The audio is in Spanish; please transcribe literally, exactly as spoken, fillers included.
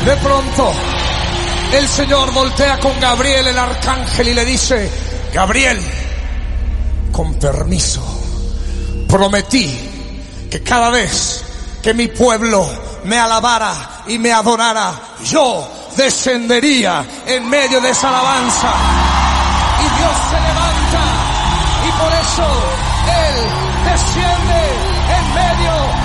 De pronto, el Señor voltea con Gabriel, el arcángel, y le dice: Gabriel, con permiso, prometí que cada vez que mi pueblo me alabara y me adorara, yo descendería en medio de esa alabanza. Y Dios se levanta, y por eso Él desciende en medio